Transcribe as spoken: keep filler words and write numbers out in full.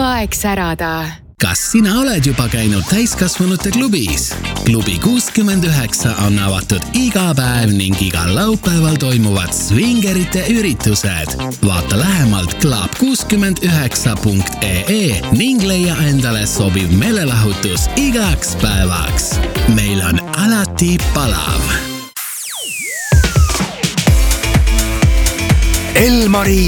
aeg särada. Kas sina oled juba käinud täiskasvanute klubis? Klubi kuuskümmend üheksa on avatud iga päev ning igal laupäeval toimuvad swingerite üritused. Vaata lähemalt club kuuskümmend üheksa punkt ee ning leia endale sobiv meelelahutus igaks päevaks. Meil on alati palav. Elmari